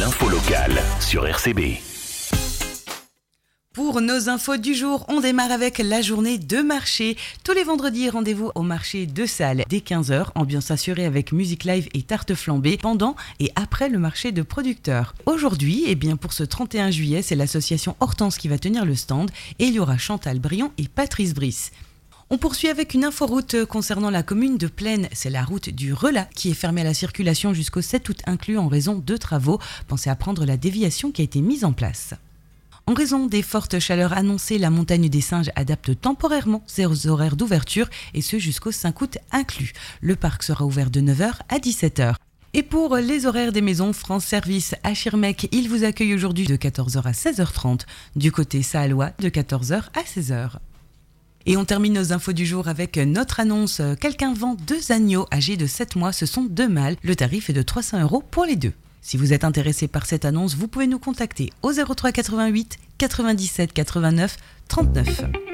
Info locale sur RCB. Pour nos infos du jour, on démarre avec la journée de marché. Tous les vendredis, rendez-vous au marché de Salles dès 15h. Ambiance assurée avec musique live et tarte flambée pendant et après le marché de producteurs. Aujourd'hui, pour ce 31 juillet, c'est l'association Hortense qui va tenir le stand et il y aura Chantal Brion et Patrice Brice. On poursuit avec une inforoute concernant la commune de Plaine. C'est la route du Relat qui est fermée à la circulation jusqu'au 7 août inclus en raison de travaux. Pensez à prendre la déviation qui a été mise en place. En raison des fortes chaleurs annoncées, la montagne des Singes adapte temporairement ses horaires d'ouverture et ce jusqu'au 5 août inclus. Le parc sera ouvert de 9h à 17h. Et pour les horaires des maisons France Service à Schirmeck, il vous accueille aujourd'hui de 14h à 16h30. Du côté sahallois, de 14h à 16h. Et on termine nos infos du jour avec notre annonce. Quelqu'un vend 2 agneaux âgés de 7 mois, ce sont 2 mâles. Le tarif est de 300 € pour les 2. Si vous êtes intéressé par cette annonce, vous pouvez nous contacter au 03 88 97 89 39.